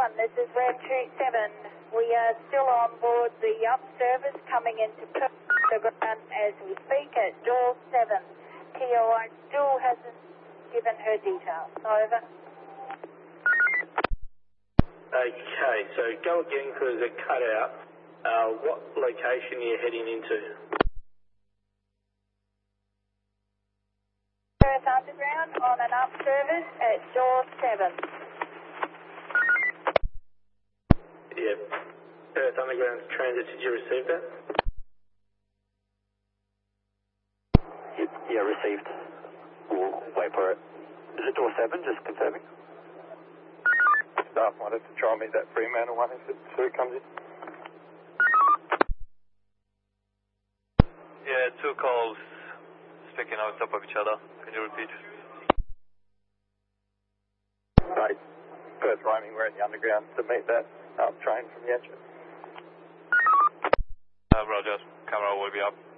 1, this is Web 27. We are still on board the up service coming into Perth ground as we speak at door 7. TOI still hasn't given her details. Over. Okay, so go again because it cut out. What location are you heading into? Perth Underground on an up service at door 7. Yeah. Perth Underground Transit, did you receive that? Yeah, received. We'll wait for it. Is it door 7, just confirming? Staff wanted to try and meet that Fremantle one if it comes in. Yeah, 2 calls speaking on top of each other. Can you repeat? Right. Perth roaming, we're in the underground to meet that train from the engine. Roger. Camera will be up.